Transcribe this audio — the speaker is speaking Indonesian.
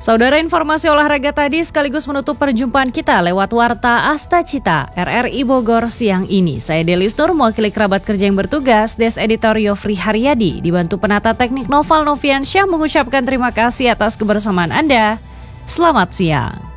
Saudara, informasi olahraga tadi sekaligus menutup perjumpaan kita lewat Warta Asta Cita RRI Bogor siang ini. Saya Delis Nur, mewakili kerabat kerja yang bertugas, Des Editor Yofri Haryadi, dibantu penata teknik Noval Noviansyah, mengucapkan terima kasih atas kebersamaan Anda. Selamat siang.